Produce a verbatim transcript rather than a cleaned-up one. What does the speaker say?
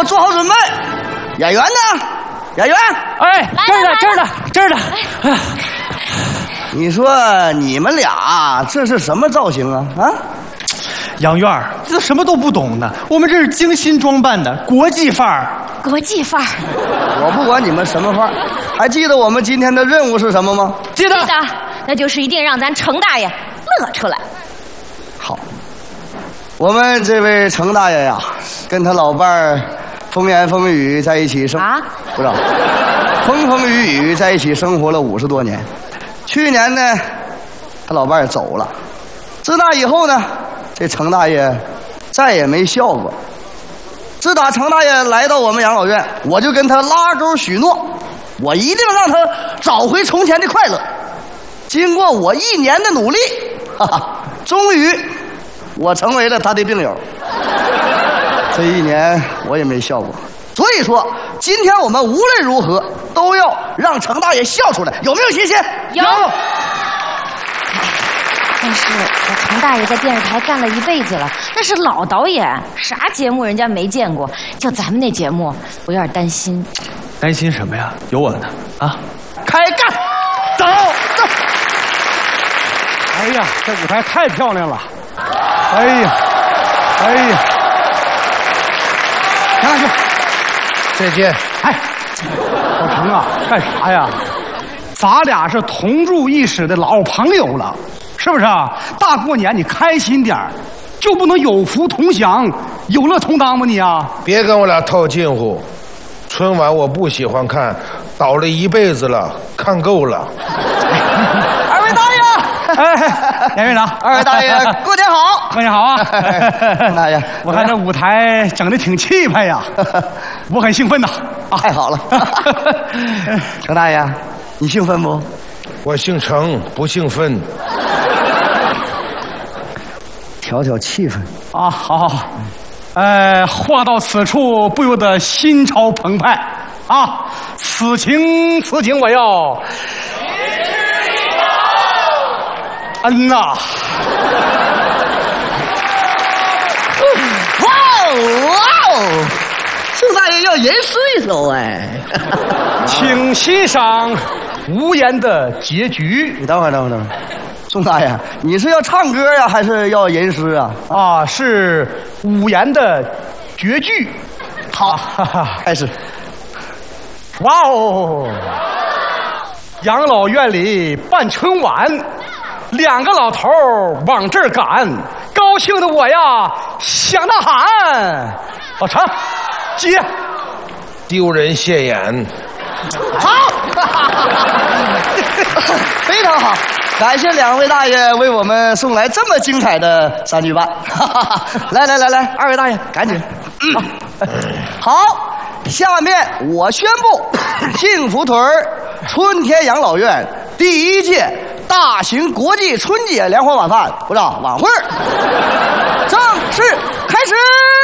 做好准备。演员呢？演员， 哎，这儿的，这儿的，这儿的。哎， 你说你们俩这是什么造型啊？啊？ 杨院儿，这什么都不懂的，我们这是精心装扮的国际范儿。 国际范儿。 我不管你们什么范儿，还记得我们今天的任务是什么吗？ 记得。 记得，那就是一定让咱程大爷乐出来。 好，我们这位程大爷呀，跟他老伴儿风言风语在一起生啊， 不知道，风风雨雨在一起生活了五十多年。去年呢，他老伴儿走了，自那以后呢，这程大爷再也没笑过。自打程大爷来到我们养老院，我就跟他拉钩许诺，我一定让他找回从前的快乐。经过我一年的努力，哈哈，终于我成为了他的病友。这一年我也没笑过，所以说今天我们无论如何都要让程大爷笑出来，有没有信心？ 有。但是我程大爷在电视台干了一辈子了，那是老导演，啥节目人家没见过，就咱们那节目，我有点担心。 担心什么呀？有我呢啊！ 开干，走走。 哎呀，这舞台太漂亮了！哎呀，哎呀，行了行， 再见。 哎，老程啊，干啥呀？咱俩是同住一室的老朋友了，是不是啊？大过年你开心点儿，就不能有福同享、有乐同当吗？你啊！ 别跟我俩套近乎，春晚我不喜欢看，倒了一辈子了，看够了。 二位大爷， 哎，杨院长， 二位大爷，过年好！ 过年好啊！ 大爷， 我看这舞台整得挺气派呀，我很兴奋呐！ 啊，太好了！程大爷，你兴奋不？ 我姓程，不姓分。 调调气氛啊，好好好。呃，话到此处，不由得心潮澎湃啊！此情此景，我要嗯呐！ 哇哦哇哦！程大爷要吟诗一首哎！ 请欣赏无言的结局。 你等会儿，等会儿，等会儿。宋大爷，你是要唱歌呀，还是要吟诗啊？ 啊，是五言的绝句。 好，开始。 哇哦！养老院里办春晚，两个老头往这儿赶，高兴的我呀想呐喊。老程，接。 丢人现眼。 好，非常好。感谢两位大爷为我们送来这么精彩的三句半。来来来来，二位大爷赶紧。嗯，好，下面我宣布，幸福屯春天养老院第一届大型国际春节联欢晚饭，不是晚会正式开始。